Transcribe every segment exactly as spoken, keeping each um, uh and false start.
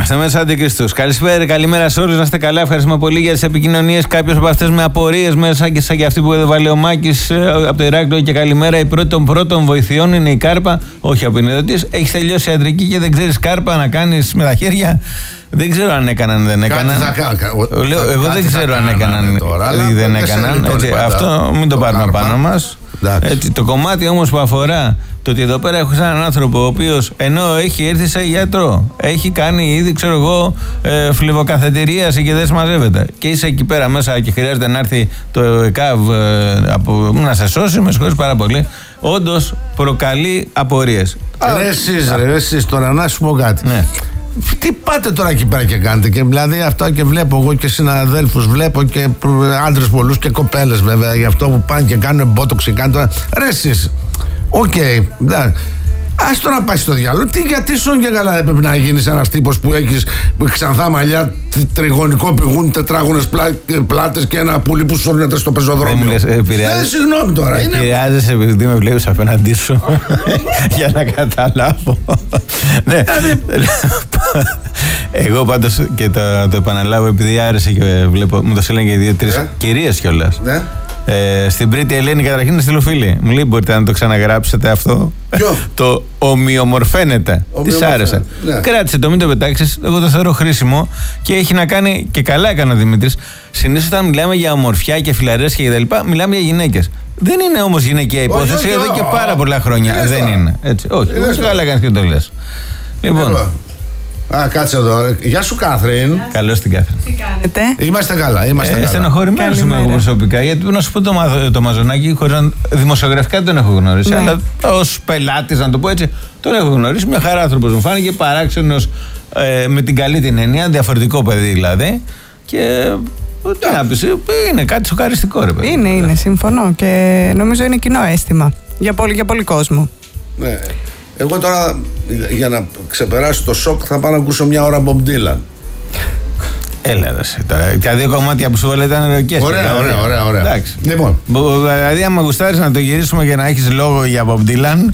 Είμαστε μέσα αντικριστούς. Καλησπέρα, καλημέρα σε όλους. Να είστε καλά. Ευχαριστούμε πολύ για τις επικοινωνίες. Κάποιος από αυτές με απορίες μέσα και σαν και αυτή που έβαλε ο Μάκης από το Ηράκλειο. Και καλημέρα. Η πρώτη των πρώτων βοηθειών είναι η κάρπα. Όχι από ενεδοτής. Έχεις τελειώσει ιατρική και δεν ξέρεις κάρπα να κάνεις με τα χέρια. Δεν ξέρω αν έκαναν, δεν έκαναν. Λέω, εγώ δεν ξέρω αν έκαναν ή δεν έκαναν. Έτσι, αυτό μην το πάρουμε πάνω μας. Έτσι, το κομμάτι όμως που αφορά το ότι εδώ πέρα έχω έναν άνθρωπο ο οποίος ενώ έχει έρθει σε γιατρό, έχει κάνει ήδη ξέρω εγώ ε, φλιβοκαθετηρίαση και δεν συμμαζεύεται και είσαι εκεί πέρα μέσα και χρειάζεται να έρθει το ΕΚΑΒ ε, από, να σε σώσει, με συγχωρείς πάρα πολύ, όντως προκαλεί απορίες. Ρε εσείς, ρε εσείς τώρα να σου πω κάτι. Ναι. Τι πάτε τώρα εκεί πέρα και κάνετε? Και δηλαδή αυτό και βλέπω εγώ και συναδέλφους, βλέπω και άντρες πολλούς και κοπέλες βέβαια, για αυτό που πάνε και κάνουν μπότοξ και κάνουν τώρα. Ρε εσείς, οκ, okay, ας το να πάει στο διάλογο. Τι, γιατί σου και καλά δεν πρέπει να γίνεις ένας τύπος που έχεις ξανθά μαλλιά, τριγωνικό πηγούνι, τετράγωνες πλά, πλάτες και ένα πουλί που σόρνεται στο πεζοδρόμιο. Ε, συγγνώμη τώρα. Επηρεάζεσαι επειδή με βλέπεις απέναντί σου για να καταλάβω. Ναι. Εγώ πάντως και το, το επαναλάβω επειδή άρεσε και βλέπω, μου το στέλνουν και δύο-τρεις ε? κυρίες κιόλας. Ναι. Ε, στην Πρίτη Ελένη καταρχήν είναι στυλοφίλη. Μου λέει μπορείτε να το ξαναγράψετε αυτό. Ποιο? Το ομοιομορφαίνεται. Της άρεσε. Ναι. Κράτησε το, μην το πετάξεις. Εγώ το θεωρώ χρήσιμο και έχει να κάνει και καλά έκανε ο Δημήτρης. Συνήθως όταν μιλάμε για ομορφιά και φιλαρέσια και τα λοιπά, μιλάμε για γυναίκες. Δεν είναι όμως γυναικεία υπόθεση όχι, εδώ και πάρα πολλά χρόνια. Δεν είναι. είναι. Έτσι. Όχι. Όχι. Καλά κάνεις και το λες. Λοιπόν. Α, κάτσε εδώ. Γεια σου, Κάθριν. Καλώς την Κάθριν. Τι κάνετε? Είμαστε καλά. Είμαστε ε, στενοχωρημένος είμαι εγώ προσωπικά. Γιατί να σου πω το, το Μαζονάκι, χωρίς να, δημοσιογραφικά δεν τον έχω γνωρίσει. Ναι. Αλλά ως πελάτης, να το πω έτσι, τον έχω γνωρίσει. Μια χαρά άνθρωπος μου φάνηκε, παράξενος ε, με την καλή την έννοια, διαφορετικό παιδί δηλαδή. Και τι να πεις, είναι κάτι σοκαριστικό, ρε παιδί. Είναι, είναι, συμφωνώ. Και νομίζω είναι κοινό αίσθημα για πολύ, για πολύ κόσμο. Ναι. Εγώ τώρα για να ξεπεράσω το σοκ θα πάω να ακούσω μια ώρα Bob Dylan. Έλα ρε τώρα, τα δύο κομμάτια που σου έβαλε ήταν ροκές. Ωραία, ωραία, ωραία, ωραία. Εντάξει. Λοιπόν. Δηλαδή άμα γουστάρεις να το γυρίσουμε και να έχεις λόγο για Bob Dylan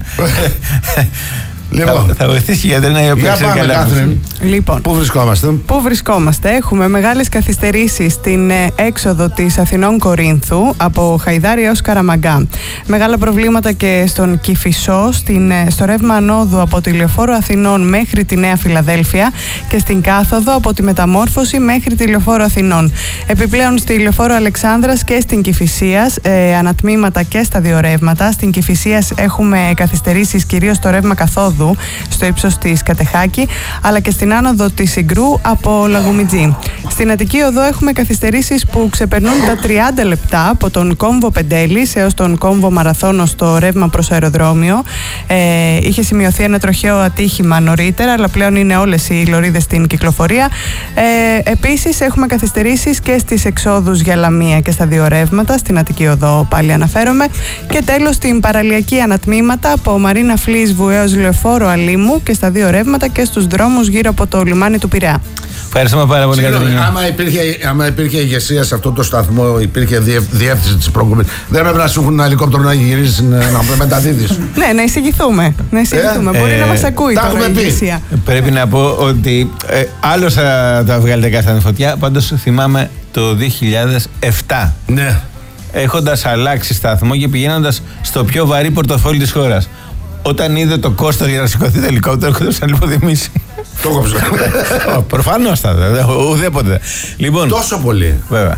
Λοιπόν, θα, θα βοηθήσει η γιατρίνα η οποία ξέρει καλά. Λοιπόν, πού βρισκόμαστε? Πού βρισκόμαστε? Έχουμε μεγάλες καθυστερήσεις στην έξοδο της Αθηνών Κορίνθου από Χαϊδάρη έως Καραμαγκά. Μεγάλα προβλήματα και στον Κηφισό, στην, στο ρεύμα ανόδου από τη Λεωφόρο Αθηνών μέχρι τη Νέα Φιλαδέλφια και στην κάθοδο από τη Μεταμόρφωση μέχρι τη Λεωφόρο Αθηνών. Επιπλέον στη Λεωφόρο Αλεξάνδρας και στην Κηφισίας, ε, ανατμήματα και στα δύο ρεύματα. Στην Κηφισίας έχουμε καθυστερήσεις κυρίως στο ρεύμα καθόδου στο ύψος της Κατεχάκη, αλλά και στην άνοδο της Συγκρού από Λαγουμιτζή. Στην Αττική Οδό έχουμε καθυστερήσεις που ξεπερνούν τα τριάντα λεπτά από τον κόμβο Πεντέλης έως τον κόμβο Μαραθώνο στο ρεύμα προς αεροδρόμιο. Ε, είχε σημειωθεί ένα τροχαίο ατύχημα νωρίτερα, αλλά πλέον είναι όλες οι λωρίδες στην κυκλοφορία. Ε, επίσης έχουμε καθυστερήσεις και στις εξόδους για Λαμία και στα δύο ρεύματα, στην Αττική Οδό πάλι αναφέρομαι. Και τέλος στην παραλιακή ανατμήματα από Μαρίνα Φλίσβου έως Λεωφόρο Αλήμου και στα δύο ρεύματα και στους δρόμους γύρω από το λιμάνι του Πειραιά. Ευχαριστούμε πάρα πολύ. Άμα υπήρχε, άμα υπήρχε ηγεσία σε αυτό το σταθμό, υπήρχε διεύθυνση της προκοπής, δεν έπρεπε να σου έχουν ένα ελικόπτερο να γυρίσει να μεταδίδεις? Ναι, να εισηγηθούμε. Να εισηγηθούμε. Ε, Μπορεί ε, να μας ακούει τώρα η ηγεσία. Πρέπει να πω ότι ε, άλλος θα τα βγάλετε κάθε φωτιά. Πάντως θυμάμαι το δύο χιλιάδες επτά. Ναι. Έχοντας αλλάξει σταθμό και πηγαίνοντας στο πιο βαρύ πορτοφόλι της χώρας. Όταν είδε το κόστος για να σηκωθεί το ελικόπτερο, έχω να λιποδημήσει. Το κόψε. Προφανώς θα δε, ουδέποτε. Λοιπόν, τόσο πολύ. Βέβαια.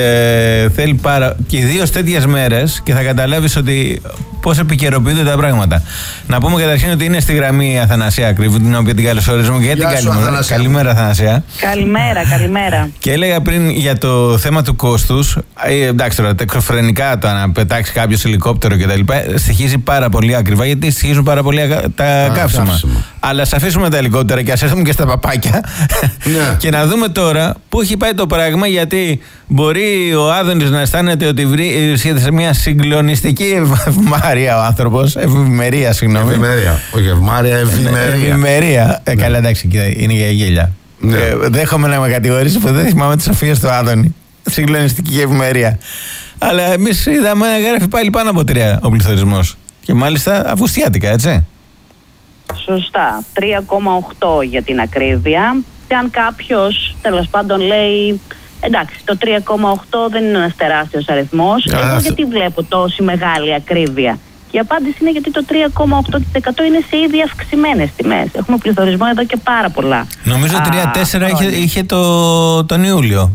Ε, θέλει πάρα. Και ιδίως τέτοιες μέρες και θα καταλάβεις ότι πώς επικαιροποιούνται τα πράγματα. Να πούμε καταρχήν ότι είναι στη γραμμή η Αθανασία Κρύβου, την οποία την καλωσορίζουμε και την καλημέρα. Καλημέρα, Αθανασία. Καλημέρα, καλημέρα. Και έλεγα πριν για το θέμα του κόστους. Ε, εντάξει, τώρα τεκνοφρενικά το να πετάξει κάποιο ελικόπτερο κτλ. Στοιχίζει πάρα πολύ ακριβά, γιατί στοιχίζουν πάρα πολύ τα Α, καύσιμα. καύσιμα. Αλλά ας αφήσουμε τα ελικόπτερα και ας έρθουμε και στα παπάκια. Ναι. Και να δούμε τώρα πού έχει πάει το πράγμα, γιατί μπορεί ο Άδωνης να αισθάνεται ότι βρίσκεται σε μια συγκλονιστική ευμάρεια ο άνθρωπος. Ευημερία, συγγνώμη. Ευημερία. Όχι, ευμάρεια, ευημερία. Ευημερία. Ε, καλά, εντάξει, είναι για γέλια. Ναι. Ε, δέχομαι να με κατηγορήσει που δεν θυμάμαι τη σοφία του Άδωνη. Συγκλονιστική ευημερία. Αλλά εμείς είδαμε να γράφει πάλι πάνω από τρία ο πληθωρισμός. Και μάλιστα αυγουστιάτικα, έτσι. Σωστά. τρία κόμμα οκτώ για την ακρίβεια. Και αν κάποιος τέλος πάντων λέει εντάξει, το τρία κόμμα οκτώ δεν είναι ένας τεράστιος αριθμός, εγώ γιατί βλέπω τόση μεγάλη ακρίβεια? Η απάντηση είναι γιατί το τρία κόμμα οκτώ τοις εκατό είναι σε ήδη αυξημένες τιμές. Έχουμε πληθωρισμό εδώ και πάρα πολλά. Νομίζω τρία κόμμα τέσσερα είχε, είχε το, τον Ιούλιο.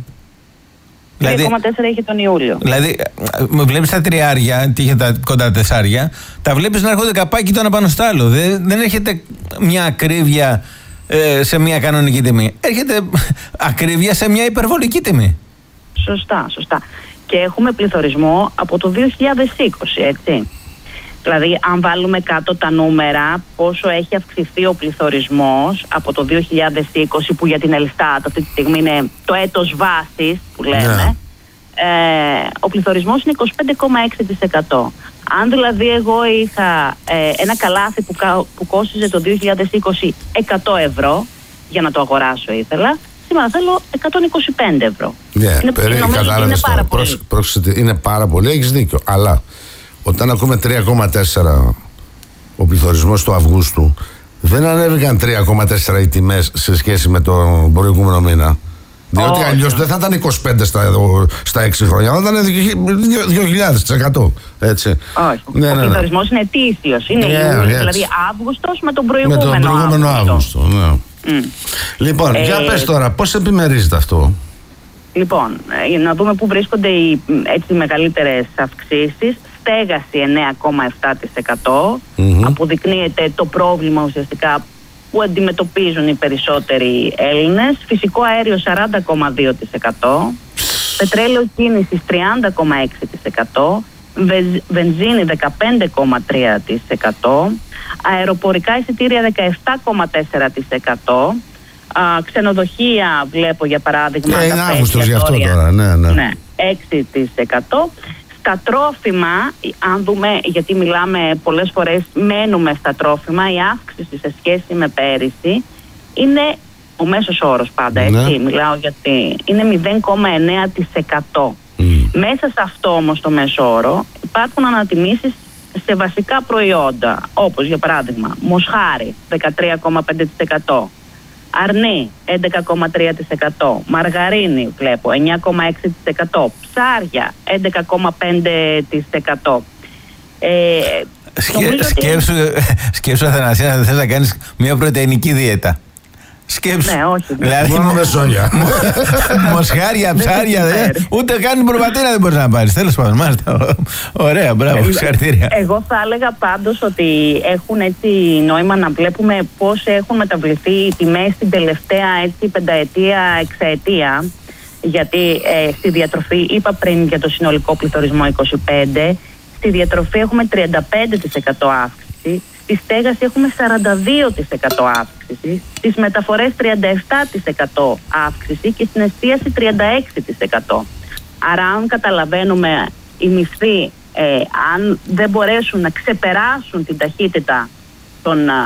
τρία κόμμα τέσσερα είχε τον Ιούλιο. Δηλαδή, βλέπεις τα τριάρια, είχε τα κοντά τεσσάρια, τα βλέπεις να έρχονται καπάκι το ένα πάνω στο άλλο. Δεν, δεν έρχεται μια ακρίβεια ε, σε μια κανονική τιμή. Έρχεται ακρίβεια σε μια υπερβολική τιμή. Σωστά, σωστά. Και έχουμε πληθωρισμό από το δύο χιλιάδες είκοσι, έτσι. Δηλαδή, αν βάλουμε κάτω τα νούμερα, πόσο έχει αυξηθεί ο πληθωρισμός από το δύο χιλιάδες είκοσι, που για την Ελστάτ αυτή τη στιγμή είναι το έτος βάσης που λέμε, yeah. ε, ο πληθωρισμός είναι είκοσι πέντε κόμμα έξι τοις εκατό. Αν δηλαδή εγώ είχα ε, ένα καλάθι που, που κόστιζε το δύο χιλιάδες είκοσι εκατό ευρώ, για να το αγοράσω ήθελα, σήμερα θέλω εκατόν είκοσι πέντε ευρώ. Yeah, είναι, περί, είναι, πάρα πολύ. Πρόσεξε, είναι πάρα πολύ, έχεις δίκιο, αλλά όταν ακούμε τρία κόμμα τέσσερα ο πληθωρισμός του Αυγούστου, δεν ανέβηκαν τρία κόμμα τέσσερα οι τιμές σε σχέση με τον προηγούμενο μήνα. Διότι oh, αλλιώς yeah. δεν θα ήταν είκοσι πέντε στα, στα έξι χρόνια, θα ήταν δύο χιλιάδες τοις εκατό. Έτσι. Όχι. Ναι, ο ναι, πληθωρισμός ναι. είναι ετήσιος. Είναι yeah, Ιούλιος, yeah. δηλαδή Αύγουστος με τον προηγούμενο, με τον προηγούμενο Αύγουστο. Αύγουστο ναι. mm. Λοιπόν, ε, για πες τώρα, πώς επιμερίζεται αυτό? Λοιπόν, για να δούμε πού βρίσκονται οι έτσι, μεγαλύτερες αυξήσεις. Στέγαση εννέα κόμμα επτά τοις εκατό, mm-hmm. αποδεικνύεται το πρόβλημα ουσιαστικά που αντιμετωπίζουν οι περισσότεροι Έλληνες. Φυσικό αέριο σαράντα κόμμα δύο τοις εκατό, πετρέλαιο κίνησης τριάντα κόμμα έξι τοις εκατό, βενζίνη δεκαπέντε κόμμα τρία τοις εκατό, αεροπορικά εισιτήρια δεκαεπτά κόμμα τέσσερα τοις εκατό, α, ξενοδοχεία βλέπω για παράδειγμα... Ναι, είναι Αύγουστος γι' αυτό τώρα, ναι, ναι. ναι έξι τοις εκατό. Στα τρόφιμα, αν δούμε, γιατί μιλάμε πολλές φορές, μένουμε στα τρόφιμα, η αύξηση σε σχέση με πέρυσι είναι ο μέσος όρος πάντα, έτσι, ναι. μιλάω γιατί είναι μηδέν κόμμα εννέα τοις εκατό. Mm. Μέσα σε αυτό όμως το μέσο όρο υπάρχουν ανατιμήσεις σε βασικά προϊόντα, όπως για παράδειγμα μοσχάρι δεκατρία κόμμα πέντε τοις εκατό, αρνί έντεκα κόμμα τρία τοις εκατό, μαργαρίνη βλέπω εννέα κόμμα έξι τοις εκατό, ψάρια έντεκα κόμμα πέντε τοις εκατό. Ε, Σκε, σκέψου, ότι... σκέψου Αθανασία, να θες να κάνεις μια πρωτεϊνική δίαιτα. Σκέψου. Ναι, όχι. Δηλαδή, μόνο με σόγια. Μοσχάρια, ψάρια, δε, ούτε καν προβατήρα δεν μπορείς να πάρεις. Τέλος πάντων, μάλιστα. Ωραία, μπράβο, συγχαρητήρια. Εγώ θα έλεγα πάντως ότι έχουν έτσι νόημα να βλέπουμε πώς έχουν μεταβληθεί οι τιμές την τελευταία έτσι, πενταετία, εξαετία. Γιατί ε, στη διατροφή, είπα πριν για το συνολικό πληθωρισμό είκοσι πέντε, στη διατροφή έχουμε τριάντα πέντε τοις εκατό αύξηση. Στη στέγαση έχουμε σαράντα δύο τοις εκατό αύξηση, στις μεταφορές τριάντα επτά τοις εκατό αύξηση και στην εστίαση τριάντα έξι τοις εκατό. Άρα αν καταλαβαίνουμε οι μισθοί, ε, αν δεν μπορέσουν να ξεπεράσουν την ταχύτητα των, α,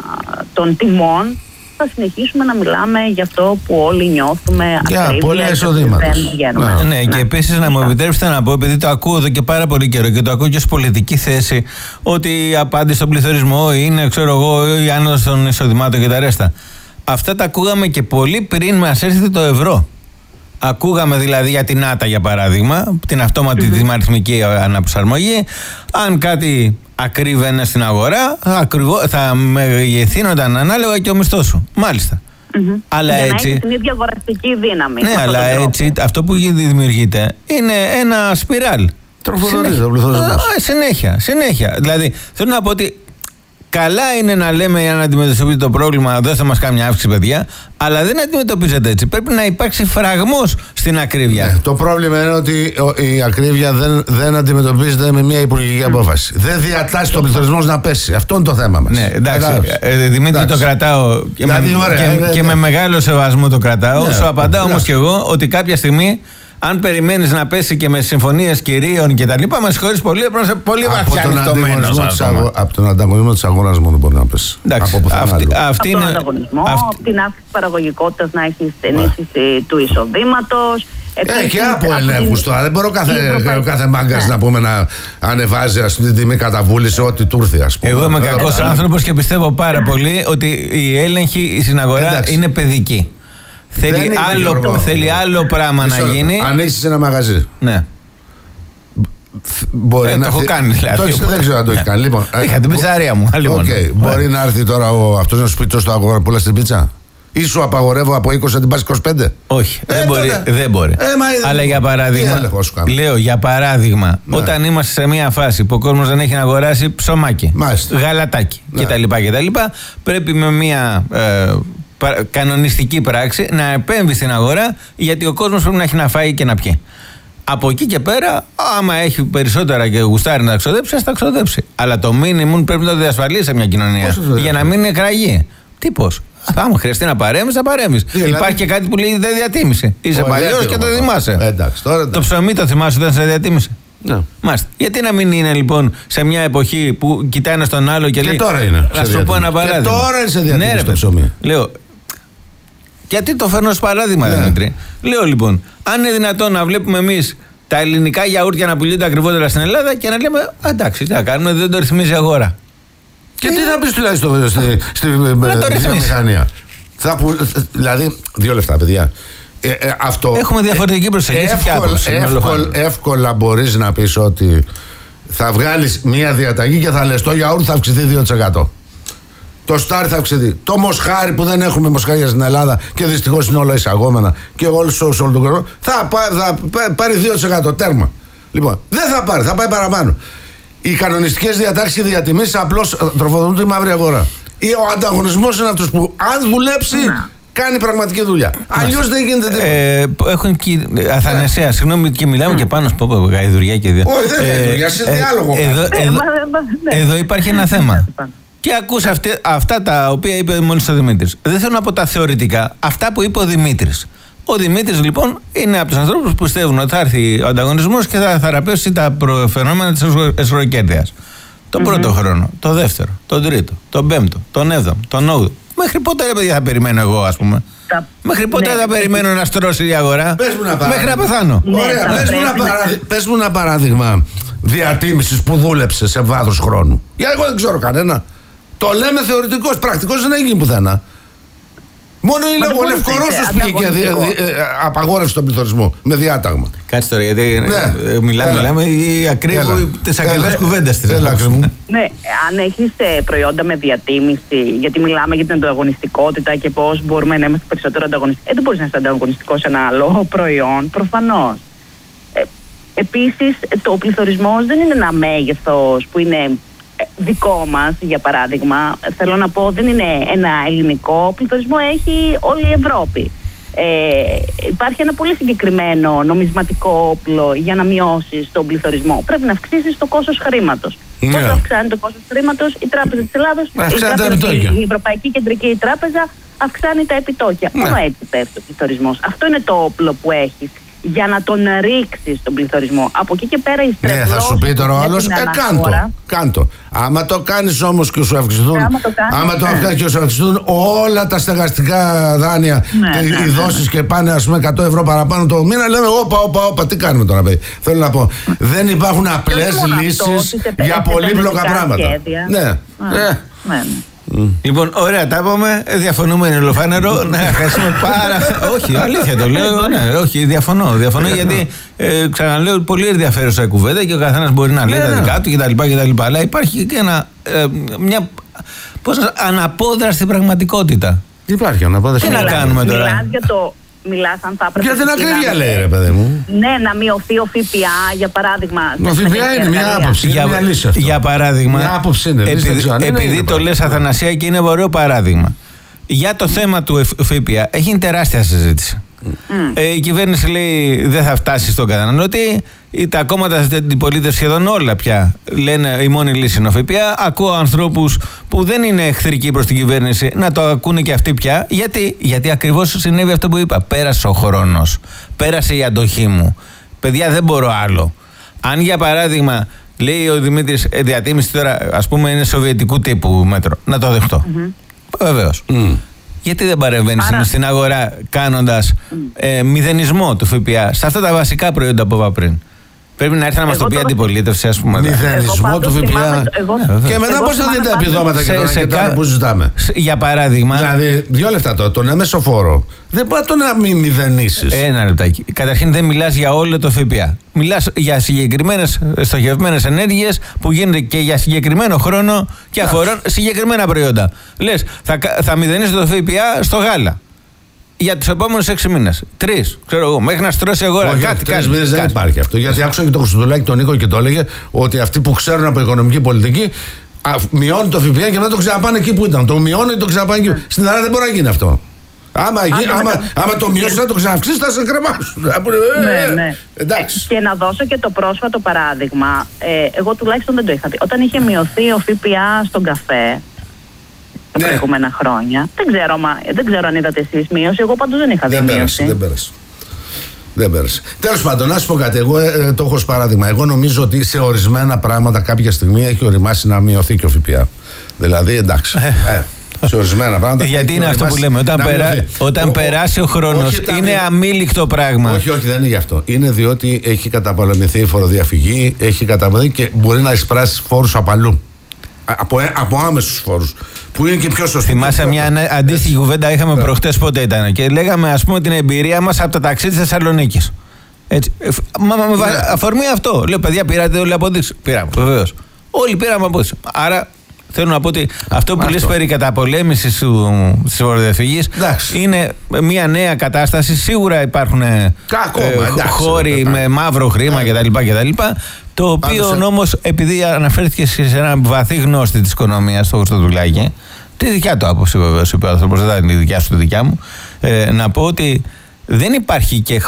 των τιμών, θα συνεχίσουμε να μιλάμε για αυτό που όλοι νιώθουμε ακρίβεια και δεν βγαίνουμε. Ναι, ναι, και επίσης να μου επιτρέψετε να πω, επειδή το ακούω εδώ και πάρα πολύ καιρό και το ακούω και ως πολιτική θέση, ότι η απάντηση στον πληθωρισμό είναι, ξέρω εγώ, η άνοδος των εισοδημάτων και τα ρέστα. Αυτά τα ακούγαμε και πολύ πριν μας έρθει το ευρώ. Ακούγαμε δηλαδή για την ΆΤΑ για παράδειγμα, την αυτόματη mm-hmm. δημαριθμική αναπροσαρμογή. Αν κάτι ακρίβαινε στην αγορά, ακριβώ, θα μεγεθύνονταν ανάλογα και ο μισθός σου. Μάλιστα. Mm-hmm. Αλλά για έτσι. Να έχει την ίδια αγοραστική δύναμη. Ναι, αλλά έτσι αυτό που δημιουργείται είναι ένα σπιράλ. Τροφοδοτείται ο πληθωρισμός. Συνέχεια, συνέχεια. Δηλαδή θέλω να πω ότι καλά είναι να λέμε για να αντιμετωπίσουμε το πρόβλημα, δεν θα μας κάνει μια αύξηση, παιδιά, αλλά δεν αντιμετωπίζεται έτσι. Πρέπει να υπάρξει φραγμός στην ακρίβεια. Ναι, το πρόβλημα είναι ότι η ακρίβεια δεν, δεν αντιμετωπίζεται με μια υπουργική απόφαση. Mm. Δεν διατάσσει τον πληθωρισμό να πέσει. Αυτό είναι το θέμα μας. Ναι, εντάξει. Ε, Δημήτρη, εντάξει. Το κρατάω και, με, ωραία, και, ναι, και ναι. με μεγάλο σεβασμό το κρατάω. Ναι, σου απαντάω όμως και εγώ ότι κάποια στιγμή, αν περιμένεις να πέσει και με συμφωνίες κυρίων και τα λοιπά, μας συγχωρείς πολύ, πρέπει πολύ βαθιά ανοιχτωμένος. Από τον ανταγωνισμό της αγοράς μόνο μπορεί να πέσει. Εντάξει, από αυτή, αυτή από τον ανταγωνισμό, αυτή... από την αύξηση της παραγωγικότητας να έχεις ενίσχυση του εισοδήματος. Ε, και από ελέγχους τώρα. Δεν μπορώ κάθε, κάθε μάγκας να πούμε να ανεβάζει ας πούμε, την τιμή καταβούληση ό,τι του έρθει, ας πούμε. Εγώ είμαι κακός άνθρωπος και πιστεύω πάρα πολύ ότι η έλεγχη στην αγορά είναι παιδική. Θέλει άλλο, θέλει άλλο πράγμα να γίνει. Ανοίξεις ένα μαγαζί. Ναι. Μπορεί ε, να το έχω έρθει... κάνει δηλαδή. Το, δεν ξέρω αν το έχει κάνει. Λοιπόν, είχα την πιτσαρία μου. Okay. Yeah. Μπορεί να έρθει τώρα ο, αυτός να σου πει τόσο αγορά πουλάς την πίτσα. Ή σου απαγορεύω από είκοσι να την πας είκοσι πέντε. Όχι, ε, δεν, μπορεί, τότε... δεν μπορεί. Ε, μα, αλλά για παράδειγμα, λέω για παράδειγμα, ναι. όταν είμαστε σε μια φάση που ο κόσμος δεν έχει να αγοράσει ψωμάκι, μάλιστα, γαλατάκι ναι. κτλ, κτλ, πρέπει με μια ε, κανονιστική πράξη να επέμβει στην αγορά, γιατί ο κόσμος πρέπει να έχει να φάει και να πιει. Από εκεί και πέρα, άμα έχει περισσότερα και γουστάρει να τα ξοδέψει, ας τα ξοδέψει. Αλλά το μίνιμουμ πρέπει να το διασφαλίσει σε μια κοινωνία για να μην είναι κραγή. Τι πώς. Άμα χρειαστεί να παρέμβεις, θα παρέμβεις. Δηλαδή... Υπάρχει και κάτι που λέει δεν διατίμησε. Είσαι παλιός και το θυμάσαι. Εντάξει, τώρα... Το ψωμί το θυμάσαι όταν σε διατίμησε. Ναι. Μάλιστα. Γιατί να μην είναι λοιπόν σε μια εποχή που κοιτάει ένα τον άλλο και, και λέει. Και τώρα είναι. Να σου πω ένα παράδειγμα. Και τώρα είναι σε διατίμηση ναι, το ψωμί. Λέω. Γιατί το φέρνω ως παράδειγμα, ναι. Δημήτρη. Λέω λοιπόν, αν είναι δυνατόν να βλέπουμε εμείς τα ελληνικά γιαούρτια να πουλούνται ακριβότερα στην Ελλάδα και να λέμε εντάξει, τι να κάνουμε, δεν το ρυθμίζει η αγορά. Και τι θα πεις τουλάχιστον στη βιομηχανία. Δηλαδή, δύο λεφτά, παιδιά. Ε, ε, αυτό, έχουμε διαφορετική προσέγγιση. Εύκολα, εύκολα μπορείς να πεις ότι θα βγάλεις μία διαταγή και θα λες το γιαούρτι θα αυξηθεί δύο τοις εκατό. Το στάρι θα αυξηθεί. Το μοσχάρι που δεν έχουμε μοσχάρια στην Ελλάδα και δυστυχώς είναι όλα εισαγόμενα και όλο τον κόσμο θα, θα πάρει δύο τοις εκατό τέρμα. Λοιπόν, δεν θα πάρει, θα πάει παραπάνω. Οι κανονιστικές διατάξεις και διατιμήσεις απλώς τροφοδοτούν τη μαύρη αγορά. Ο ανταγωνισμός είναι αυτός που αν δουλέψει κάνει πραγματική δουλειά. Αλλιώς δεν γίνεται τίποτα. Ε, έχουν και Αθανασία, συγγνώμη και μιλάμε και πάνω στο πω γαϊδουριά και δια. Όχι, δεν είναι γαϊδουριά, σε διάλογο. Εδώ υπάρχει ένα θέμα. Και ακούς αυτή, αυτά τα οποία είπε μόλις ο Δημήτρης. Δεν θέλω να πω τα θεωρητικά, αυτά που είπε ο Δημήτρης. Ο Δημήτρης λοιπόν είναι από τους ανθρώπους που πιστεύουν ότι θα έρθει ο ανταγωνισμός και θα θεραπεύσει τα φαινόμενα της εσχροκέρδειας. Τον mm-hmm. πρώτο χρόνο, το δεύτερο, τον τρίτο, τον πέμπτο, τον έβδομο, τον όγδοο. Μέχρι πότε ρε παιδιά θα περιμένω εγώ, ας πούμε. Τα... Μέχρι πότε ναι, θα ναι, περιμένω να στρώσει η αγορά. Πες μου να μέχρι να πεθάνω. Ναι, ωραία, πες μου, παραδει... πες μου ένα παράδειγμα διατίμησης που δούλεψε σε βάθος χρόνου. Για εγώ δεν ξέρω κανένα. Το λέμε θεωρητικός, πρακτικός δεν έγινε πουθενά. Μόνο ο Λευκορώσος πήγε και απαγόρευσε τον πληθωρισμό με διάταγμα. Κάτσε τώρα, γιατί ναι. μιλάμε, μιλάμε ή ακρίβω τις ακριβές κουβέντες της. Ναι, αν έχεις προϊόντα με διατίμηση, γιατί μιλάμε για την ανταγωνιστικότητα και πώς μπορούμε να είμαστε περισσότερο ανταγωνιστικοί. Ε, δεν μπορείς να είσαι ανταγωνιστικός σε ένα άλλο προϊόν, προφανώς. Ε, επίσης, το πληθωρισμός δεν είναι ένα μέγεθος που είναι δικό μας, για παράδειγμα. Θέλω να πω, δεν είναι ένα ελληνικό πληθωρισμό, έχει όλη η Ευρώπη. Ε, υπάρχει ένα πολύ συγκεκριμένο νομισματικό όπλο για να μειώσεις τον πληθωρισμό. Πρέπει να αυξήσεις το κόστος χρήματος. Yeah. Πώς αυξάνει το κόστος χρήματος? Η Τράπεζα της Ελλάδος, η, τράπεζα, η Ευρωπαϊκή Κεντρική Τράπεζα αυξάνει τα επιτόκια. Yeah. Μόνο έτσι πέφτει ο πληθωρισμός. Αυτό είναι το όπλο που έχεις για να τον ρίξεις τον πληθωρισμό. Από εκεί και πέρα η στρεβλώση. Ναι, θα σου πει τώρα ο άλλος, ε, κάντο, κάντο. Άμα το κάνεις όμως και σου αυξηθούν, άμα το κάνεις, άμα το ναι. και σου αυξηθούν όλα τα στεγαστικά δάνεια ναι, και ναι, οι δόσεις ναι. και πάνε ας πούμε εκατό ευρώ παραπάνω το μήνα, λέμε όπα, όπα, όπα, τι κάνουμε τώρα, παιδί. Θέλω να πω, δεν υπάρχουν απλές λύσεις για πολύπλοκα πράγματα. Ναι, ναι. ναι. Mm. Λοιπόν, ωραία, τα είπαμε. Διαφωνούμε, είναι ολοφάνερο. Να ευχαριστούμε πάρα. Όχι, αλήθεια το λέω. Ναι, όχι, διαφωνώ. Διαφωνώ γιατί ε, ξαναλέω πολύ ενδιαφέρουσα κουβέντα και ο καθένας μπορεί να λέει τα δικά του κτλ. Αλλά υπάρχει και ένα, ε, μια πώς, αναπόδραστη πραγματικότητα. Υπάρχει αναπόδραστη. Τι να κάνουμε τώρα. Μιλάς αν θα έπρεπε. Για την ακρίβεια λέει ρε παιδί μου. Ναι, να μειωθεί ο ΦΠΑ για παράδειγμα. Ο ΦΠΑ είναι μια άποψη. Για, μια λύση αυτό. Για παράδειγμα. Μια άποψη είναι. Επειδή, λύση, επειδή είναι, το είναι, λες Αθανασία και είναι ωραίο παράδειγμα. Για το θέμα του ΦΠΑ έχει τεράστια συζήτηση. Mm. Ε, η κυβέρνηση λέει δεν θα φτάσει στον καταναλωτή. Τα κόμματα της αντιπολίτευσης σχεδόν όλα πια λένε η μόνη λύση είναι ο ΦΠΑ. Ακούω ανθρώπους που δεν είναι εχθρικοί προς την κυβέρνηση να το ακούνε και αυτοί πια. Γιατί, Γιατί ακριβώς συνέβη αυτό που είπα. Πέρασε ο χρόνος. Πέρασε η αντοχή μου. Παιδιά, δεν μπορώ άλλο. Αν για παράδειγμα λέει ο Δημήτρης ε, διατίμηση τώρα ας πούμε είναι σοβιετικού τύπου μέτρο, να το δεχτώ. Mm-hmm. Βεβαίως. Mm. Γιατί δεν παρεμβαίνεις Άρα... στην αγορά κάνοντας mm. ε, μηδενισμό του ΦΠΑ σε αυτά τα βασικά προϊόντα που είπα πριν. Πρέπει να έρθει να μας το πει η αντιπολίτευση, ας πούμε. Μηδενισμό του ΦΠΑ. Και μετά πώς θα δείτε επιδόματα και τα που ζητάμε. Για παράδειγμα. Δηλαδή, δύο λεπτά τώρα, τον έμεσο φόρο. Δεν μπορεί το να μην μηδενίσεις. Ένα λεπτάκι. Καταρχήν δεν μιλάς για όλο το ΦΠΑ. Μιλάς για συγκεκριμένες στοχευμένες ενέργειες που γίνονται και για συγκεκριμένο χρόνο και αφορούν συγκεκριμένα προϊόντα. Λες, θα, θα μηδενίσει το ΦΠΑ στο γάλα. Για τους επόμενους έξι μήνες. Τρεις, ξέρω εγώ, μέχρι να στρώσει αγορά. Όχι, κάτι, τρεις μήνες δεν υπάρχει αυτό. Γιατί άκουσα και τον Χρυστοδουλάκη τον Νίκο και το έλεγε ότι αυτοί που ξέρουν από οικονομική πολιτική μειώνουν το ΦΠΑ και μετά το ξαναπάνε εκεί που ήταν. Το μειώνουν και το ξαναπάνε εκεί. Στην Ελλάδα δεν μπορεί να γίνει αυτό. Άμα, άμα, άμα, άμα το μειώσει, θα το ξαναυξήσει, θα σε κρεμάσουν. Ναι, ναι. Εντάξει. Και να δώσω και το πρόσφατο παράδειγμα. Ε, εγώ τουλάχιστον δεν το είχα δει. Όταν είχε μειωθεί ο ΦΠΑ στον καφέ. Τα ναι. προηγούμενα χρόνια. Δεν ξέρω, μα, δεν ξέρω αν είδατε εσείς μείωση. Εγώ πάντως δεν είχα δει μείωση. Πέρασε, δεν πέρασε. Δεν πέρασε. Τέλος πάντων, να σου πω κάτι. Εγώ ε, το έχω ως παράδειγμα. Εγώ νομίζω ότι σε ορισμένα πράγματα κάποια στιγμή έχει οριμάσει να μειωθεί και ο ΦΠΑ. Δηλαδή, εντάξει. ε, σε ορισμένα πράγματα. Γιατί είναι αυτό που λέμε. Όταν, περά... όταν ο, περάσει ο χρόνος, είναι αμήλικτο πράγμα. Όχι, όχι, δεν είναι γι' αυτό. Είναι διότι έχει καταπολεμηθεί η φοροδιαφυγή, έχει καταπολεμηθεί και μπορεί να εισπράσει φόρους από αλλού. Από, από άμεσους φόρους. Που είναι και πιο σωστό. Θυμάσαι μια αντίστοιχη κουβέντα είχαμε yeah. προχτές πότε ήταν. Και λέγαμε, ας πούμε, την εμπειρία μας από τα ταξί της Θεσσαλονίκης. Έτσι. Μα με yeah. αφορμή αυτό. Λέω, παιδιά, πήρατε όλοι αποδείξεις. Πήραμε, βεβαίως. Όλοι πήραμε αποδείξεις. Άρα θέλω να πω ότι αυτό που λες περί καταπολέμησης της φοροδιαφυγής είναι μια νέα κατάσταση. Σίγουρα υπάρχουν ε, χώροι με μαύρο χρήμα κτλ. Το οποίο όμως, επειδή αναφέρθηκε σε ένα βαθύ γνώστη της οικονομίας, το Χρυστοδουλάκη, τη δικιά του άποψη βεβαίως είπε ο άνθρωπος, δεν ήταν η δικιά σου, τη δικιά μου, ε, να πω ότι δεν υπάρχει και